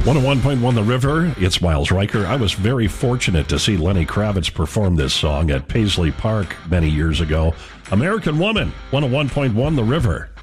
101.1 The River, it's Miles Riker. I was very fortunate to see Lenny Kravitz perform this song at Paisley Park many years ago. American Woman, 101.1 The River.